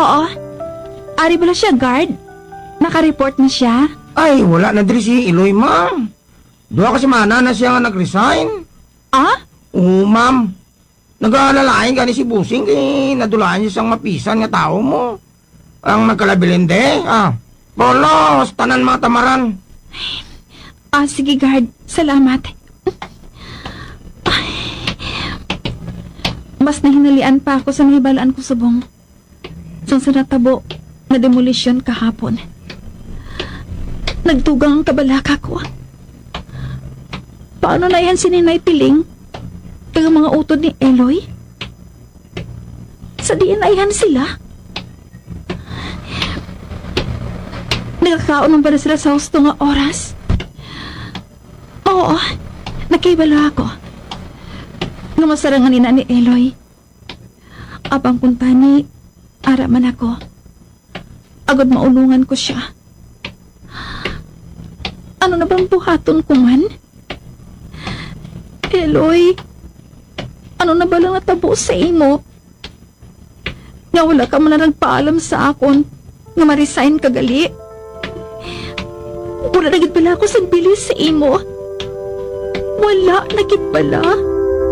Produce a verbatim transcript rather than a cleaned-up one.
Oo. Ari bala siya, guard? Naka-report na siya? Ay, wala na diri si Eloy, ma'am. Duha ka semana na siya nga nag-resign. Ah? Oo, ma'am. Nag-aalalain ka ni si Busing kay nadulaan niya siyang mapisan nga tao mo. Ang magkalabilinde, ah. Bolos, tanan mga tamaran. Ah, sige, guard. Salamat. Ay. Mas nahinalian pa ako sa nahibalaan ko subong. Sa natabo na demolisyon kahapon. Nagtugang ang kabalaka ko. Paano na yan si Ninay Piling? Kaya mga utod ni Eloy? Sa D N I-han sila? Nagkakaon ba na sila sa husto nga oras? Oo, nakibalo ako. Nga masarangan nina ni Eloy. Abang punta ni ara man ako. Agad maulungan ko siya. Ano na bang buhaton ko man? Eloy, ano na ba lang natabo sa imo? Nga wala ka man na nagpaalam sa akon nga ma-resign ka gali. Wala na gid pala ako sa bilis sa imo. Wala na gid pala.